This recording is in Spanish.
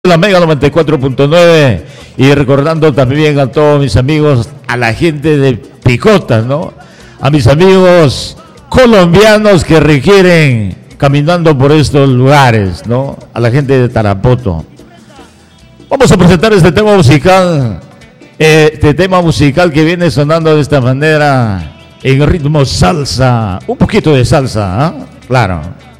La Mega 94.9 y recordando también a todos mis amigos, a la gente de Picotas, ¿no? A mis amigos colombianos que requieren caminando por estos lugares, ¿no? A la gente de Tarapoto. Vamos a presentar este tema musical que viene sonando de esta manera en ritmo salsa, un poquito de salsa, ¿eh? Claro.